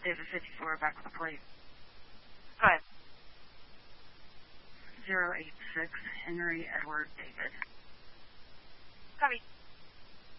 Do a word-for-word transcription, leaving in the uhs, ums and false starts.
David fifty-four, back with the plate. Go ahead. zero eight six, Henry Edward David. Copy.